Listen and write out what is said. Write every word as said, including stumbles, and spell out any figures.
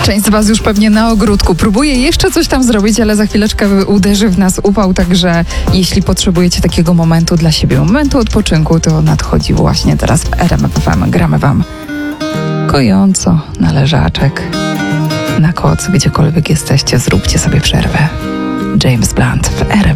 Część z was już pewnie na ogródku próbuje jeszcze coś tam zrobić, ale za chwileczkę uderzy w nas upał, także jeśli potrzebujecie takiego momentu dla siebie, momentu odpoczynku, to nadchodzi właśnie teraz w R M F M. Gramy wam kojąco na leżaczek, na koc, gdziekolwiek jesteście, zróbcie sobie przerwę. James Blunt w R M F M.